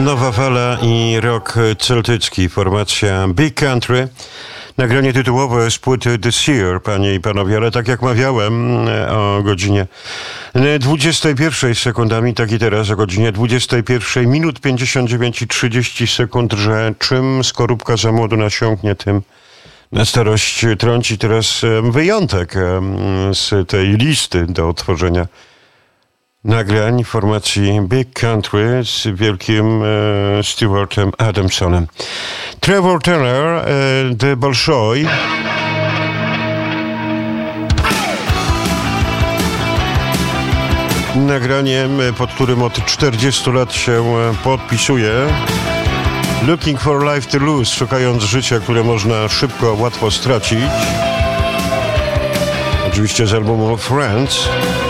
Nowa fala i rock celtycki, formacja Big Country. Nagranie tytułowe z płyty This Year, panie i panowie, ale tak jak mawiałem o godzinie 21 sekundami, tak i teraz o godzinie 21 minut 59 i 30 sekund, że czym skorupka za młodu nasiąknie, tym na starość trąci. Teraz wyjątek z tej listy do otworzenia nagrań formacji Big Country z wielkim Stuartem Adamsonem. Trevor Turner, The Bolshoi. Nagraniem, pod którym od 40 lat się podpisuje. Looking for life to lose, szukając życia, które można szybko, łatwo stracić. Oczywiście z albumu Friends.